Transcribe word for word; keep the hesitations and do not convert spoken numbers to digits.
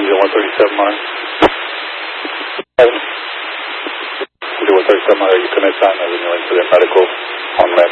one thirty-seven mile. one thirty-seven mile, you connect on the New Incident Medical on ramp